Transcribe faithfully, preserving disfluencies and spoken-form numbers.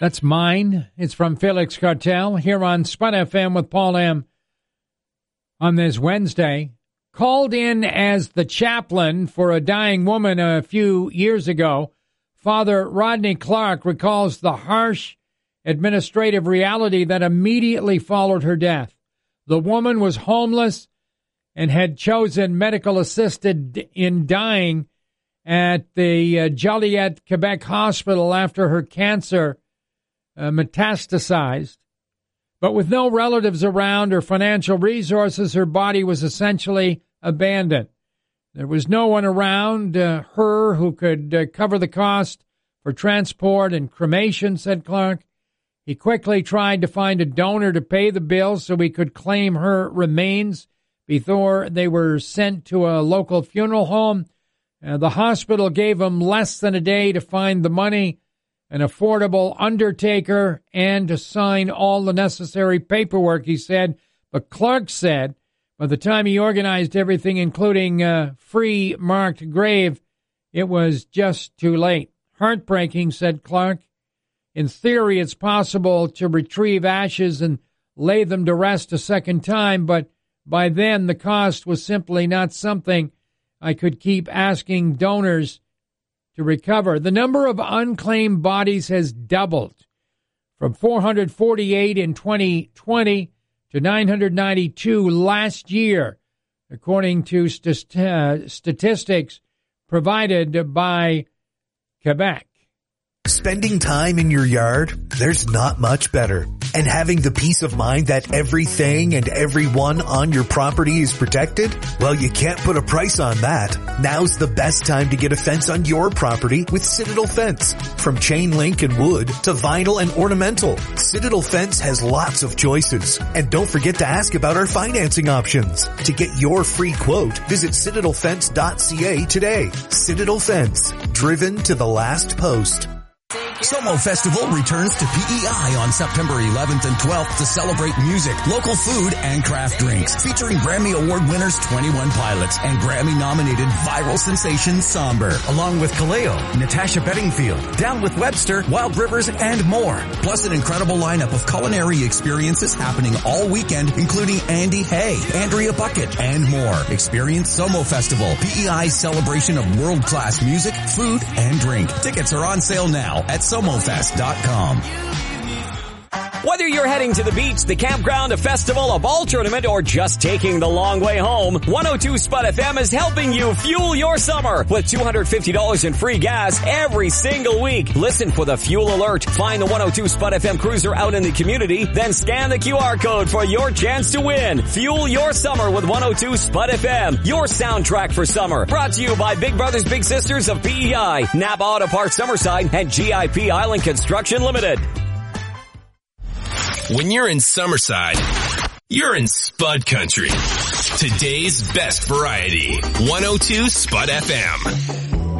That's mine. It's from Felix Cartel here on Spud F M with Paul M. on this Wednesday. Called in as the chaplain for a dying woman a few years ago, Father Rodney Clark recalls the harsh administrative reality that immediately followed her death. The woman was homeless and had chosen medical assisted in dying at the uh, Joliet, Quebec hospital after her cancer uh, metastasized. But with no relatives around or financial resources, her body was essentially abandoned. There was no one around uh, her who could uh, cover the cost for transport and cremation, said Clark. He quickly tried to find a donor to pay the bills so he could claim her remains before they were sent to a local funeral home. Uh, the hospital gave him less than a day to find the money, an affordable undertaker, and to sign all the necessary paperwork, he said. But Clark said by the time he organized everything, including a free marked grave, it was just too late. Heartbreaking, said Clark. In theory, it's possible to retrieve ashes and lay them to rest a second time, but by then the cost was simply not something I could keep asking donors to recover. The number of unclaimed bodies has doubled from four hundred forty-eight in twenty twenty to nine hundred ninety-two last year, according to st- uh, statistics provided by Quebec. Spending time in your yard, there's not much better. And having the peace of mind that everything and everyone on your property is protected? Well, you can't put a price on that. Now's the best time to get a fence on your property with Citadel Fence. From chain link and wood to vinyl and ornamental, Citadel Fence has lots of choices. And don't forget to ask about our financing options. To get your free quote, visit citadel fence dot c a today. Citadel Fence, driven to the last post. Somo Festival returns to P E I on September eleventh and twelfth to celebrate music, local food, and craft drinks. Featuring Grammy Award winners twenty-one Pilots and Grammy-nominated viral sensation Somber, along with Kaleo, Natasha Bedingfield, Down with Webster, Wild Rivers, and more. Plus an incredible lineup of culinary experiences happening all weekend, including Andy Hay, Andrea Bucket, and more. Experience Somo Festival, P E I's celebration of world-class music, food, and drink. Tickets are on sale now at somo fest dot com. Whether you're heading to the beach, the campground, a festival, a ball tournament, or just taking the long way home, one oh two Spud F M is helping you fuel your summer with two hundred fifty dollars in free gas every single week. Listen for the fuel alert. Find the one oh two Spud F M cruiser out in the community, then scan the Q R code for your chance to win. Fuel your summer with one oh two Spud F M, your soundtrack for summer. Brought to you by Big Brothers Big Sisters of P E I, Napa Auto Parts Summerside, and G I P Island Construction Limited. When you're in Summerside, you're in Spud Country. Today's best variety. one oh two Spud F M.